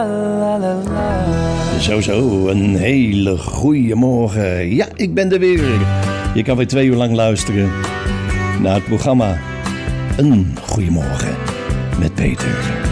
Zo, een hele goeie morgen. Ja, ik ben er weer. Je kan weer 2 uur lang luisteren naar het programma Een Goeiemorgen met Peter.